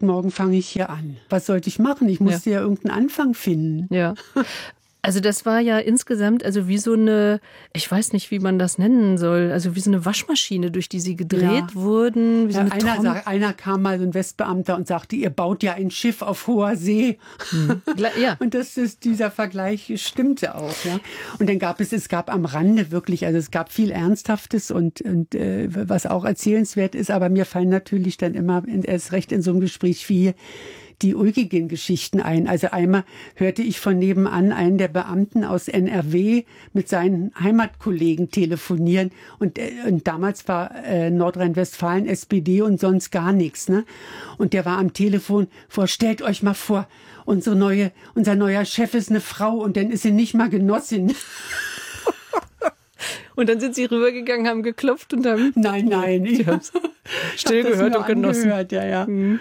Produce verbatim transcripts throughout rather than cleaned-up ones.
gesagt, morgen fange ich hier an. Was sollte ich machen? Ich musste ja, ja irgendeinen Anfang finden. Ja. Also das war ja insgesamt also wie so eine, ich weiß nicht, wie man das nennen soll, also wie so eine Waschmaschine, durch die sie gedreht ja. wurden. Wie so ja, eine einer, sag, einer kam mal, so ein Westbeamter, und sagte, ihr baut ja ein Schiff auf hoher See. Hm. Ja. Und das ist, dieser Vergleich stimmte auch. Ja. Und dann gab es, es gab am Rande wirklich, also es gab viel Ernsthaftes und, und äh, was auch erzählenswert ist, aber mir fallen natürlich dann immer in, erst recht in so einem Gespräch wie hier die ulkigen Geschichten ein. Also einmal hörte ich von nebenan einen der Beamten aus N R W mit seinen Heimatkollegen telefonieren. Und, äh, und damals war äh, Nordrhein-Westfalen S P D und sonst gar nichts. Ne? Und der war am Telefon vor, stellt euch mal vor, unsere neue, unser neuer Chef ist eine Frau und dann ist sie nicht mal Genossin. Und dann sind sie rübergegangen, haben geklopft und haben... Nein, nein. Ich habe still gehört und genossen. Angehört, ja, ja. Mhm.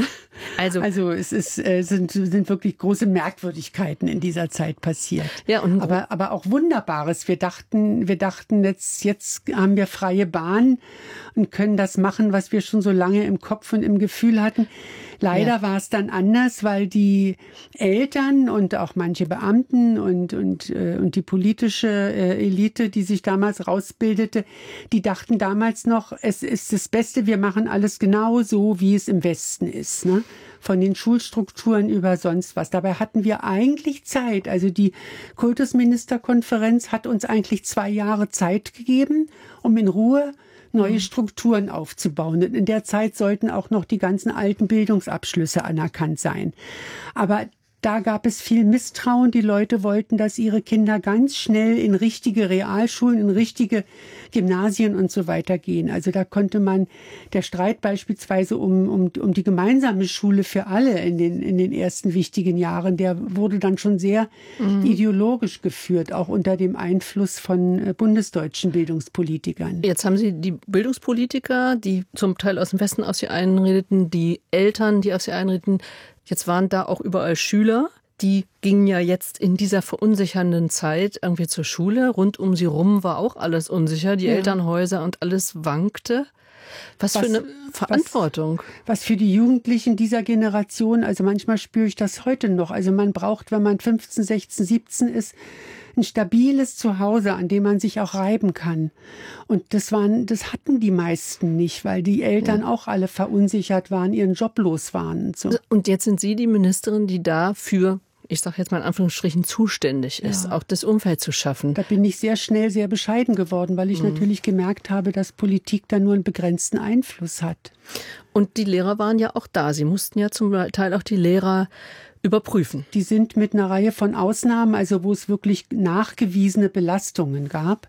Also, also es ist, äh, sind, sind wirklich große Merkwürdigkeiten in dieser Zeit passiert. Ja, und aber, aber auch Wunderbares. Wir dachten, wir dachten jetzt, jetzt haben wir freie Bahn und können das machen, was wir schon so lange im Kopf und im Gefühl hatten. Leider ja. war es dann anders, weil die Eltern und auch manche Beamten und, und, äh, und die politische äh, Elite, die sich damals rausbildete, die dachten damals noch, es ist das Beste, wir machen alles genau so, wie es im Westen ist, ne? Von den Schulstrukturen über sonst was. Dabei hatten wir eigentlich Zeit. Also die Kultusministerkonferenz hat uns eigentlich zwei Jahre Zeit gegeben, um in Ruhe neue Strukturen aufzubauen. Und in der Zeit sollten auch noch die ganzen alten Bildungsabschlüsse anerkannt sein. Aber da gab es viel Misstrauen. Die Leute wollten, dass ihre Kinder ganz schnell in richtige Realschulen, in richtige Gymnasien und so weiter gehen. Also da konnte man, der Streit beispielsweise um, um, um die gemeinsame Schule für alle in den, in den ersten wichtigen Jahren, der wurde dann schon sehr mhm. ideologisch geführt, auch unter dem Einfluss von bundesdeutschen Bildungspolitikern. Jetzt haben Sie die Bildungspolitiker, die zum Teil aus dem Westen aus sie einredeten, die Eltern, die aus sie einredeten. Jetzt waren da auch überall Schüler, die gingen ja jetzt in dieser verunsichernden Zeit irgendwie zur Schule. Rund um sie rum war auch alles unsicher, die ja. Elternhäuser und alles wankte. Was, was für eine Verantwortung. Was, was für die Jugendlichen dieser Generation, also manchmal spüre ich das heute noch. Also man braucht, wenn man fünfzehn, sechzehn, siebzehn ist, ein stabiles Zuhause, an dem man sich auch reiben kann. Und das waren, das hatten die meisten nicht, weil die Eltern ja. auch alle verunsichert waren, ihren Job los waren. Und, so. Und jetzt sind Sie die Ministerin, die dafür, ich sage jetzt mal in Anführungsstrichen, zuständig ist, ja. auch das Umfeld zu schaffen. Da bin ich sehr schnell sehr bescheiden geworden, weil ich mhm. natürlich gemerkt habe, dass Politik da nur einen begrenzten Einfluss hat. Und die Lehrer waren ja auch da. Sie mussten ja zum Teil auch die Lehrer überprüfen. Die sind mit einer Reihe von Ausnahmen, also wo es wirklich nachgewiesene Belastungen gab,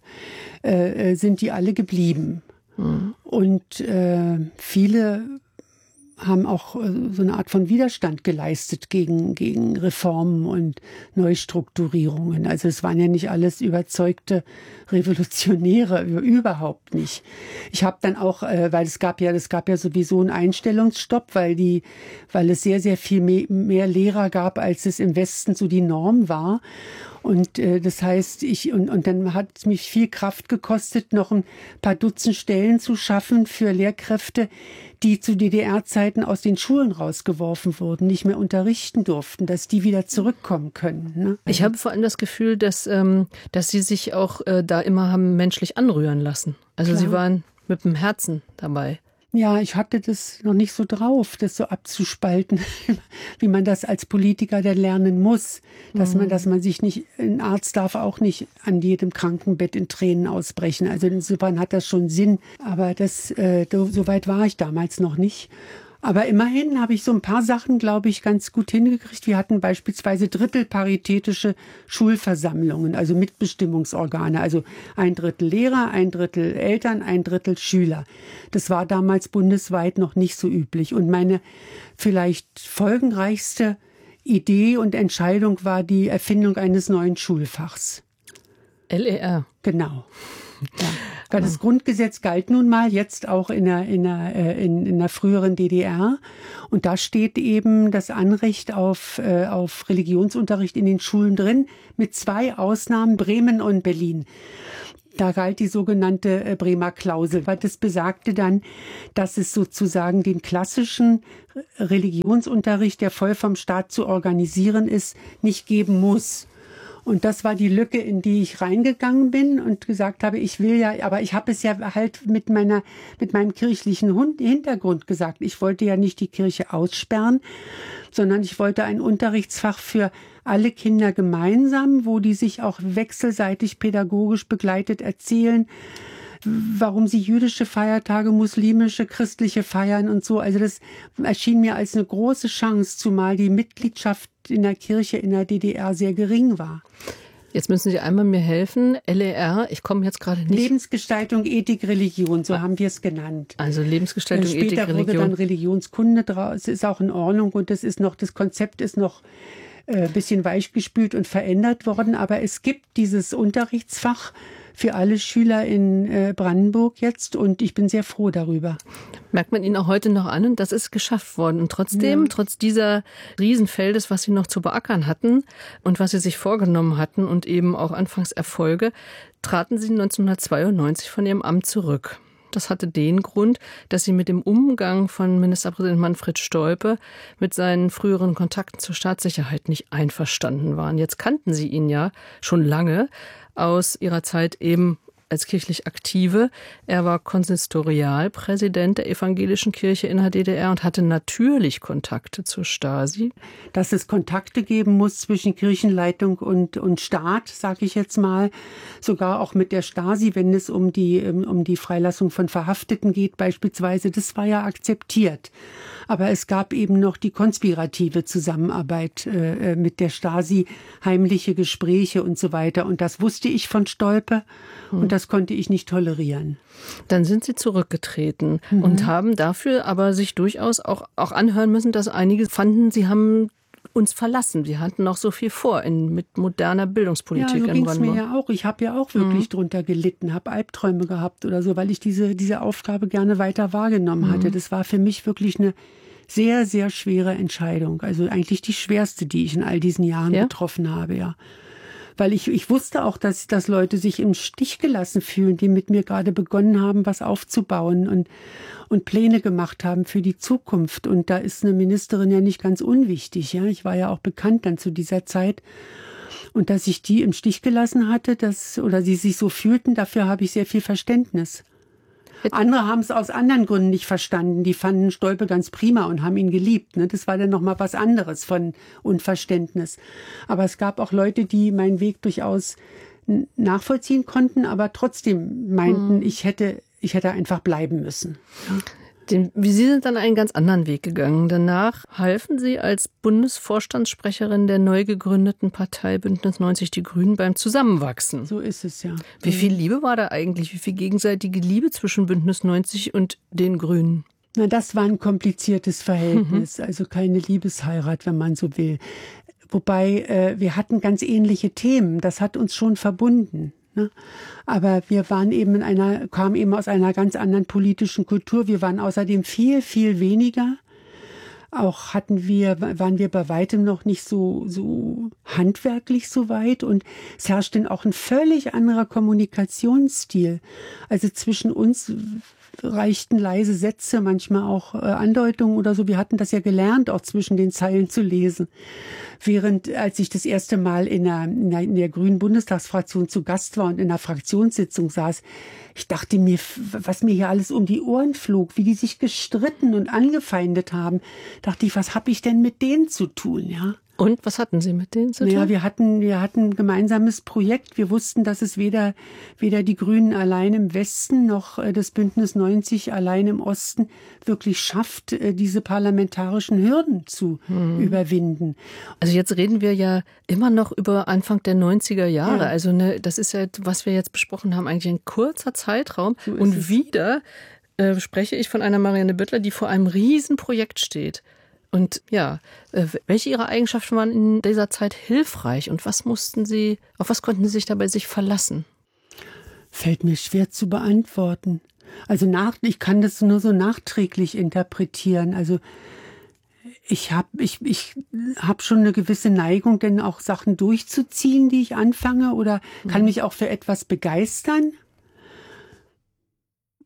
äh, sind die alle geblieben. Mhm. Und äh, viele haben auch so eine Art von Widerstand geleistet gegen, gegen Reformen und Neustrukturierungen. Also es waren ja nicht alles überzeugte Revolutionäre, überhaupt nicht. Ich habe dann auch, weil es gab ja, es gab ja sowieso einen Einstellungsstopp, weil die, weil es sehr, sehr viel mehr, mehr Lehrer gab, als es im Westen so die Norm war. Und äh, das heißt, ich und, und dann hat es mich viel Kraft gekostet, noch ein paar Dutzend Stellen zu schaffen für Lehrkräfte, die zu D D R-Zeiten aus den Schulen rausgeworfen wurden, nicht mehr unterrichten durften, dass die wieder zurückkommen können. Ne? Ich habe vor allem das Gefühl, dass, ähm, dass Sie sich auch äh, da immer haben menschlich anrühren lassen. Also Klar. Sie waren mit dem Herzen dabei. Ja, ich hatte das noch nicht so drauf, das so abzuspalten, wie man das als Politiker denn lernen muss. Dass man, dass man sich nicht, ein Arzt darf auch nicht an jedem Krankenbett in Tränen ausbrechen. Also insofern hat das schon Sinn. Aber das, äh, so weit war ich damals noch nicht. Aber immerhin habe ich so ein paar Sachen, glaube ich, ganz gut hingekriegt. Wir hatten beispielsweise drittelparitätische Schulversammlungen, also Mitbestimmungsorgane. Also ein Drittel Lehrer, ein Drittel Eltern, ein Drittel Schüler. Das war damals bundesweit noch nicht so üblich. Und meine vielleicht folgenreichste Idee und Entscheidung war die Erfindung eines neuen Schulfachs. L E R. Genau. Ja. Das Grundgesetz galt nun mal jetzt auch in der, in, der, in, in der früheren D D R. Und da steht eben das Anrecht auf, auf Religionsunterricht in den Schulen drin, mit zwei Ausnahmen, Bremen und Berlin. Da galt die sogenannte Bremer Klausel, weil das besagte dann, dass es sozusagen den klassischen Religionsunterricht, der voll vom Staat zu organisieren ist, nicht geben muss. Und das war die Lücke, in die ich reingegangen bin und gesagt habe, ich will ja, aber ich habe es ja halt mit meiner, mit meinem kirchlichen Hintergrund gesagt. Ich wollte ja nicht die Kirche aussperren, sondern ich wollte ein Unterrichtsfach für alle Kinder gemeinsam, wo die sich auch wechselseitig pädagogisch begleitet erzählen, warum sie jüdische Feiertage, muslimische, christliche feiern und so. Also das erschien mir als eine große Chance, zumal die Mitgliedschaft in der Kirche in der D D R sehr gering war. Jetzt müssen Sie einmal mir helfen. L E R, ich komme jetzt gerade nicht. Lebensgestaltung, Ethik, Religion, so haben wir es genannt. Also Lebensgestaltung, Später Ethik, Religion. Später wurde dann Religionskunde draus, ist auch in Ordnung und das ist noch, das Konzept ist noch ein äh, bisschen weichgespült und verändert worden, aber es gibt dieses Unterrichtsfach für alle Schüler in äh, Brandenburg jetzt und ich bin sehr froh darüber. Merkt man Ihnen auch heute noch an und das ist geschafft worden. Und trotzdem, ja. trotz dieser Riesenfeldes, was Sie noch zu beackern hatten und was Sie sich vorgenommen hatten und eben auch Anfangserfolge, traten Sie neunzehnhundertzweiundneunzig von Ihrem Amt zurück. Das hatte den Grund, dass Sie mit dem Umgang von Ministerpräsident Manfred Stolpe mit seinen früheren Kontakten zur Staatssicherheit nicht einverstanden waren. Jetzt kannten Sie ihn ja schon lange aus Ihrer Zeit eben als kirchlich Aktive. Er war Konsistorialpräsident der evangelischen Kirche in der D D R und hatte natürlich Kontakte zur Stasi. Dass es Kontakte geben muss zwischen Kirchenleitung und, und Staat, sage ich jetzt mal, sogar auch mit der Stasi, wenn es um die, um die Freilassung von Verhafteten geht beispielsweise, das war ja akzeptiert. Aber es gab eben noch die konspirative Zusammenarbeit äh, mit der Stasi, heimliche Gespräche und so weiter. Und das wusste ich von Stolpe und das konnte ich nicht tolerieren. Dann sind Sie zurückgetreten mhm. und haben dafür aber sich durchaus auch, auch anhören müssen, dass einige fanden, Sie haben uns verlassen. Sie hatten noch so viel vor in, mit moderner Bildungspolitik. Ja, so ging es mir ja auch. Ich habe ja auch wirklich mhm. drunter gelitten, habe Albträume gehabt oder so, weil ich diese, diese Aufgabe gerne weiter wahrgenommen hatte. Mhm. Das war für mich wirklich eine sehr, sehr schwere Entscheidung. Also eigentlich die schwerste, die ich in all diesen Jahren ja? getroffen habe, ja. Weil ich, ich wusste auch, dass, dass Leute sich im Stich gelassen fühlen, die mit mir gerade begonnen haben, was aufzubauen und, und Pläne gemacht haben für die Zukunft. Und da ist eine Ministerin ja nicht ganz unwichtig, ja. Ich war ja auch bekannt dann zu dieser Zeit. Und dass ich die im Stich gelassen hatte, das, oder sie sich so fühlten, dafür habe ich sehr viel Verständnis. Andere haben es aus anderen Gründen nicht verstanden. Die fanden Stolpe ganz prima und haben ihn geliebt. Ne? Das war dann nochmal was anderes von Unverständnis. Aber es gab auch Leute, die meinen Weg durchaus nachvollziehen konnten, aber trotzdem meinten, hm. ich hätte, ich hätte einfach bleiben müssen. Ja. Den, Sie sind dann einen ganz anderen Weg gegangen. Danach halfen Sie als Bundesvorstandssprecherin der neu gegründeten Partei Bündnis neunzig Die Grünen beim Zusammenwachsen. So ist es, ja. Wie viel Liebe war da eigentlich? Wie viel gegenseitige Liebe zwischen Bündnis neunzig und den Grünen? Na, das war ein kompliziertes Verhältnis, mhm. also keine Liebesheirat, wenn man so will. Wobei, äh, wir hatten ganz ähnliche Themen. Das hat uns schon verbunden. Ne? Aber wir waren eben in einer, kamen eben aus einer ganz anderen politischen Kultur. Wir waren außerdem viel, viel weniger. Auch hatten wir, waren wir bei weitem noch nicht so, so handwerklich so weit. Und es herrschte auch ein völlig anderer Kommunikationsstil. Also zwischen uns reichten leise Sätze, manchmal auch äh, Andeutungen oder so. Wir hatten das ja gelernt, auch zwischen den Zeilen zu lesen. Während, als ich das erste Mal in der, in der, in der Grünen Bundestagsfraktion zu Gast war und in der Fraktionssitzung saß, ich dachte mir, was mir hier alles um die Ohren flog, wie die sich gestritten und angefeindet haben, dachte ich, was habe ich denn mit denen zu tun, ja? Und was hatten Sie mit denen zu tun? Ja, wir hatten, wir hatten ein gemeinsames Projekt. Wir wussten, dass es weder, weder die Grünen allein im Westen noch das Bündnis neunzig allein im Osten wirklich schafft, diese parlamentarischen Hürden zu hm. überwinden. Also jetzt reden wir ja immer noch über Anfang der neunziger Jahre. Ja. Also ne, das ist ja, was wir jetzt besprochen haben, eigentlich ein kurzer Zeitraum. So Und es. wieder äh, spreche ich von einer Marianne Büttler, die vor einem Riesenprojekt steht. Und ja, welche Ihrer Eigenschaften waren in dieser Zeit hilfreich und was mussten Sie, auf was konnten Sie sich dabei sich verlassen? Fällt mir schwer zu beantworten. Also nach, ich kann das nur so nachträglich interpretieren. Also ich habe ich, ich hab schon eine gewisse Neigung, denn auch Sachen durchzuziehen, die ich anfange, oder kann mich auch für etwas begeistern.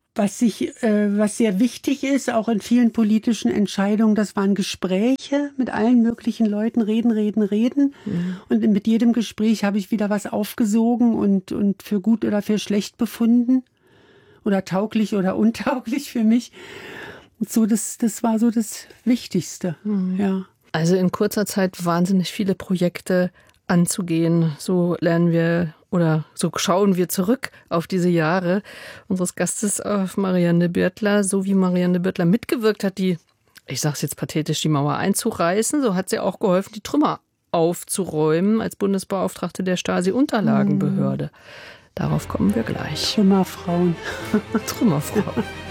Was sich, äh, was sehr wichtig ist, auch in vielen politischen Entscheidungen, das waren Gespräche mit allen möglichen Leuten, reden, reden, reden. Mhm. Und mit jedem Gespräch habe ich wieder was aufgesogen und, und für gut oder für schlecht befunden. Oder tauglich oder untauglich für mich. Und so, das, das war so das Wichtigste, mhm. ja. Also in kurzer Zeit wahnsinnig viele Projekte anzugehen. So lernen wir oder so schauen wir zurück auf diese Jahre unseres Gastes, auf Marianne Birtler. So wie Marianne Birtler mitgewirkt hat, die, ich sage es jetzt pathetisch, die Mauer einzureißen, so hat sie auch geholfen, die Trümmer aufzuräumen als Bundesbeauftragte der Stasi-Unterlagenbehörde. Darauf kommen wir gleich. Trümmerfrauen. Trümmerfrauen.